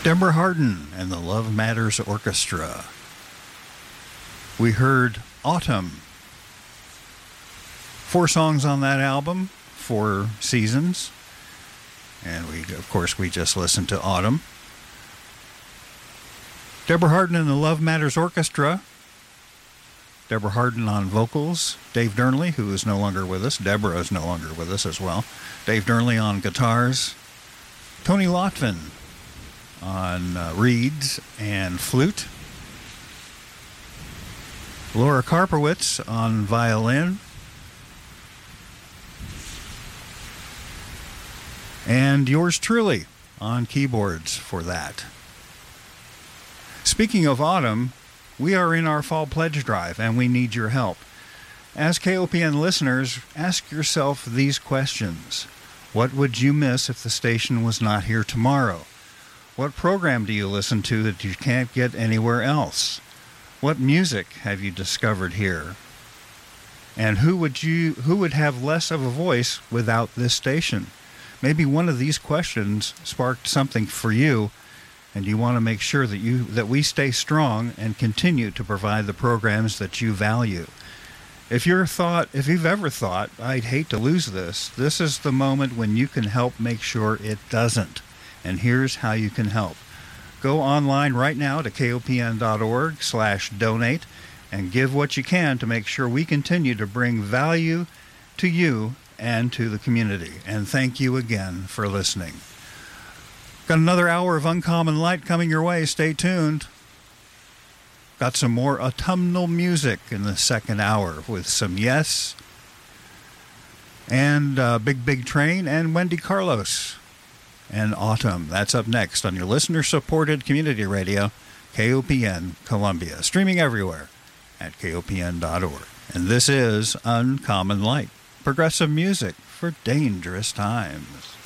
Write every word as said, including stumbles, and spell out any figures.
Deborah Harden and the Love Matters Orchestra. We heard Autumn. Four songs on that album, four seasons. And we, of course, we just listened to Autumn. Deborah Harden and the Love Matters Orchestra. Deborah Harden on vocals. Dave Durnley, who is no longer with us. Deborah is no longer with us as well. Dave Durnley on guitars. Tony Lotvin on uh, reeds and flute. Laura Karpowitz on violin. And yours truly on keyboards for that. Speaking of autumn, we are in our fall pledge drive and we need your help. As K O P N listeners, ask yourself these questions. What would you miss if the station was not here tomorrow? What program do you listen to that you can't get anywhere else? What music have you discovered here? And who would you who would have less of a voice without this station? Maybe one of these questions sparked something for you, and you want to make sure that you that we stay strong and continue to provide the programs that you value. If you're thought, if you've ever thought, I'd hate to lose this, this is the moment when you can help make sure it doesn't. And here's how you can help. Go online right now to kopn.org slash donate and give what you can to make sure we continue to bring value to you and to the community. And thank you again for listening. Got another hour of Uncommon Light coming your way. Stay tuned. Got some more autumnal music in the second hour with some Yes and uh, Big Big Train and Wendy Carlos and Autumn. That's up next on your listener-supported community radio, K O P N Columbia. Streaming everywhere at K O P N dot org. And this is Uncommon Light. Progressive music for dangerous times.